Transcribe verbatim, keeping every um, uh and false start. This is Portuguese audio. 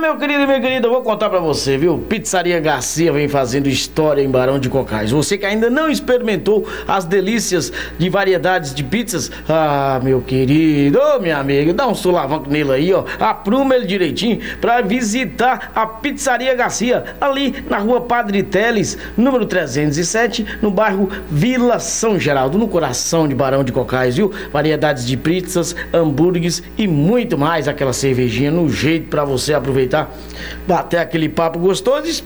meu querido e minha querida, eu vou contar pra você, viu? Pizzaria Garcia vem fazendo história em Barão de Cocais. Você que ainda não experimentou as delícias de variedades de pizzas, ah, meu querido, ô, minha amiga, dá um solavanco nele aí, ó. Apruma ele direitinho pra visitar a Pizzaria Garcia, ali na rua Padre Teles, número trezentos e sete, no bairro Vila São Geraldo, no coração de Barão de Cocais, viu? Variedades de pizzas, hambúrgueres e muito mais, aquela cervejinha no jeito pra você aproveitar, bater aquele papo gostoso